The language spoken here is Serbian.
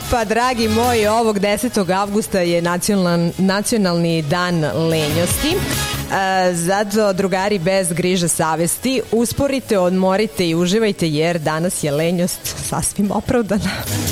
Pa, dragi moji, ovog 10. avgusta je nacionalni dan lenjosti. Zato, drugari, bez griže savesti, usporite, odmorite i uživajte, jer danas je lenjost sasvim opravdana.